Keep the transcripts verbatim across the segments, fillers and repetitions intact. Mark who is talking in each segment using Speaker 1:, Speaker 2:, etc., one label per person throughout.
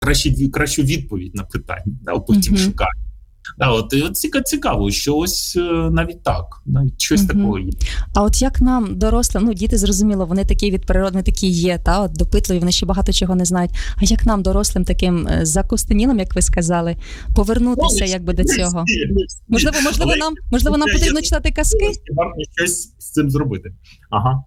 Speaker 1: кращі, кращу відповідь на питання, да, потім uh-huh. шукають. Да, от, і от цікаво, що ось навіть так, навіть щось uh-huh. такого є.
Speaker 2: А от як нам, дорослим, ну діти, зрозуміло, вони такі від природи, вони такі є, та, от допитливі, вони ще багато чого не знають. А як нам, дорослим, таким закостенілим, як ви сказали, повернутися ну, якби до цього? Можливо, можливо, нам, можливо, нам потрібно читати казки?
Speaker 1: Варто щось з цим зробити. Ага.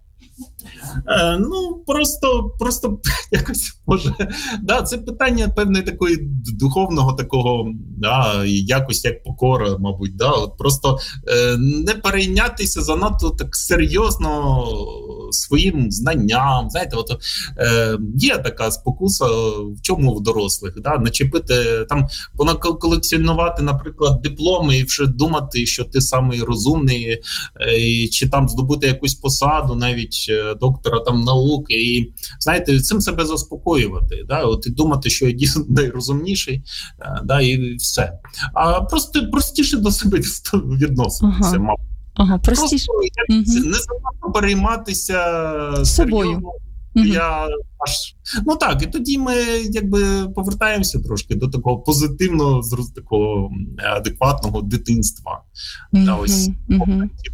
Speaker 1: Е, ну, просто, просто якось може, да, це питання певної такої духовного такого, да, якось як покора, мабуть, да, от просто е, не перейнятися занадто так серйозно своїм знанням, знаєте, от е, є така спокуса, в чому в дорослих, да, начепити, там, колекціонувати, наприклад, дипломи і вже думати, що ти самий розумний, е, чи там здобути якусь посаду, навіть доктора там наук, і, знаєте, цим себе заспокоювати, да, от і думати, що я дійсно найрозумніший, да, і все. А просто простіше до себе відноситися,
Speaker 2: ага.
Speaker 1: мабуть.
Speaker 2: Ага, простіше.
Speaker 1: Угу. Не занадто перейматися
Speaker 2: собою.
Speaker 1: Угу. Я аж ну так, і тоді ми якби повертаємося трошки до такого позитивного, такого адекватного дитинства.
Speaker 2: Угу.
Speaker 1: Да, ось
Speaker 2: угу.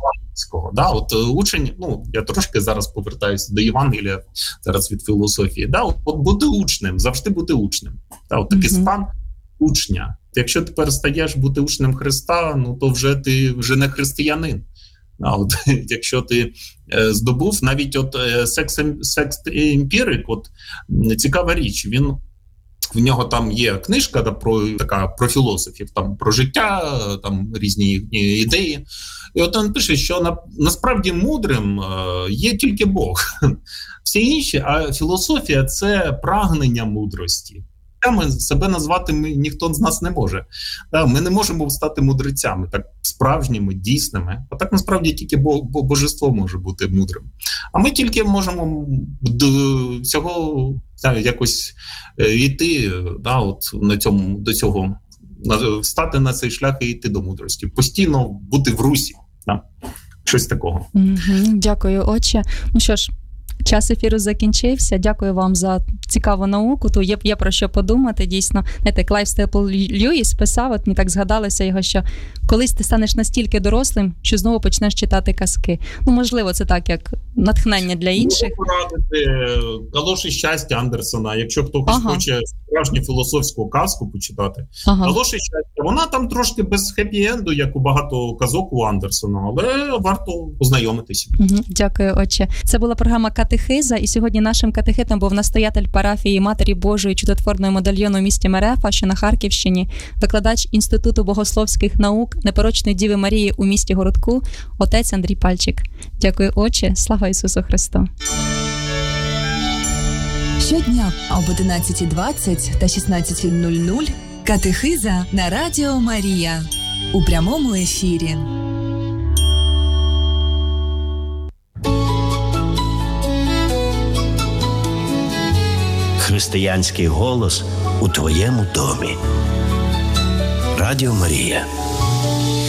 Speaker 1: Да, от учень, ну я трошки зараз повертаюся до Євангелія, зараз від філософії. Да, от, от бути учнем, завжди бути учнем. Да, от такий угу. стан учня. Якщо ти перестаєш бути учнем Христа, ну то вже ти вже не християнин. А от якщо ти е, здобув навіть от е, секс емпірик, от цікава річ, він в нього там є книжка да, про така про філософів, там про життя, там різні ідеї. І от він пише, що на, насправді мудрим е, є тільки Бог. Всі інші, а філософія – це прагнення мудрості. Ми себе назвати ми, ніхто з нас не може. Да, ми не можемо стати мудрецями, так справжніми, дійсними. А так насправді тільки бо, бо, божество може бути мудрим. А ми тільки можемо до цього да, якось е, йти да, от, на цьому, до цього, на, встати на цей шлях і йти до мудрості. Постійно бути в русі. Да, щось такого.
Speaker 2: Mm-hmm. Дякую, отче. Ну що ж, час ефіру закінчився. Дякую вам за цікаву науку. То є, є про що подумати, дійсно. Знаєте, Клайв Стейпл Льюіс писав, от мені так згадалося його, що колись ти станеш настільки дорослим, що знову почнеш читати казки. Ну, можливо, це так, як натхнення для інших.
Speaker 1: Можу порадити «Галоші щастя» Андерсона, якщо хтось ага. хоче справжню філософську казку почитати. Ага. «Галоші щастя», вона там трошки без хеппі-енду, як у багато казок у Андерсона, але варто познайомитися.
Speaker 2: Угу. Дякую, отче. Це була програма «Катехиза», і сьогодні нашим катехетом був настоятель парафії Матері Божої чудотворної медальйону у місті Мерефа, що на Харківщині, викладач Інституту богословських наук Непорочної Діви Марії у місті Городку, отець Андрій Пальчик. Дякую, отче. Слава Ісусу Христу!
Speaker 3: Щодня об одинадцятій двадцять та шістнадцятій нуль нуль «Катехиза» на Радіо Марія у прямому ефірі.
Speaker 4: Християнський голос у твоєму домі. Радіо Марія.